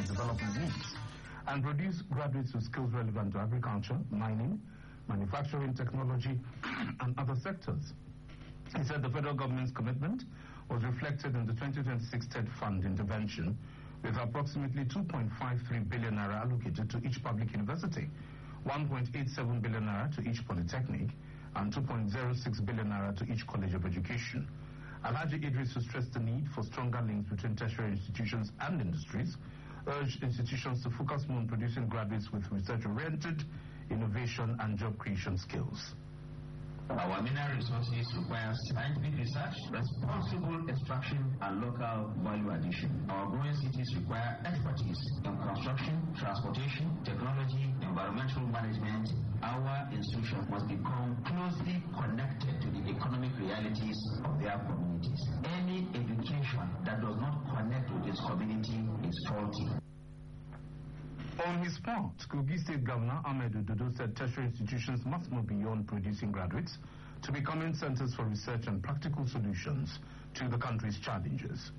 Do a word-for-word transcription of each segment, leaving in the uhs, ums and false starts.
economic development needs and produce graduates with skills relevant to agriculture, mining, manufacturing, technology, and other sectors. He said the federal government's commitment was reflected in the twenty twenty-six TED Fund intervention, with approximately two point five three billion naira allocated to each public university, one point eight seven billion naira to each polytechnic, and two point zero six billion naira to each college of education. Alhaji Idris stressed the need for stronger links between tertiary institutions and industries, urged institutions to focus more on producing graduates with research-oriented innovation and job creation skills. Our mineral resources require scientific research, responsible extraction, and local value addition. Our growing cities require expertise in construction, transportation, technology, environmental management. Our institutions must become closely connected to the economic realities of their communities. Any education that does not connect with its community is faulty. On his part, Kogi State Governor Ahmed Ododo said tertiary institutions must move beyond producing graduates to becoming centers for research and practical solutions to the country's challenges.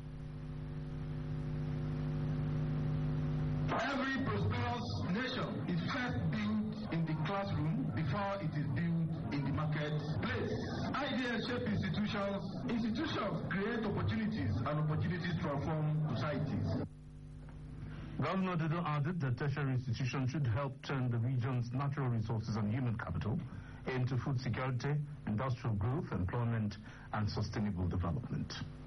Every prosperous nation is first built in the classroom before it is built in the marketplace. Ideas shape institutions. Institutions create opportunities, and opportunities transform societies. Governor Ododo added that tertiary institutions should help turn the region's natural resources and human capital into food security, industrial growth, employment, and sustainable development.